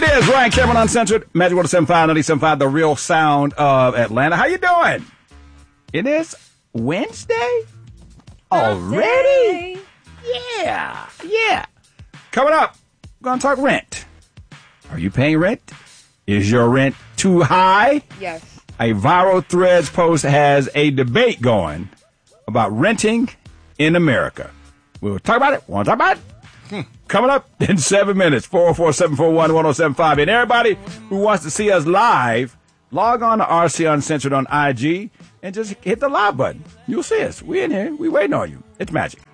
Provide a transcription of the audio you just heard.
There's Ryan Cameron Uncensored, Magic 107.5, 97.5, the real sound of Atlanta. How you doing? It is Wednesday? Already? Yeah. Coming up, we're going to talk rent. Are you paying rent? Is your rent too high? Yes. A viral Threads post has a debate going about renting in America. We'll talk about it. Want to talk about it? Coming up in 7 minutes, 404-741-1075. And everybody who wants to see us live, log on to RC Uncensored on IG and just hit the live button. You'll see us. We in here. We waiting on you. It's magic.